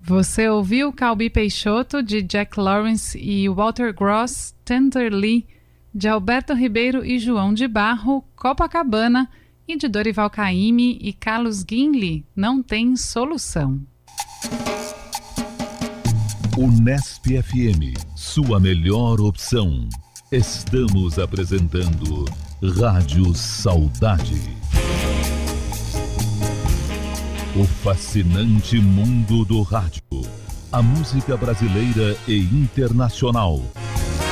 Você ouviu Calbi Peixoto, de Jack Lawrence, e Walter Gross, Tenderly, de Alberto Ribeiro e João de Barro, Copacabana, e de Dorival Caymmi e Carlos Guinle, Não Tem Solução. Unesp FM, sua melhor opção. Estamos apresentando Rádio Saudade. O fascinante mundo do rádio. A música brasileira e internacional,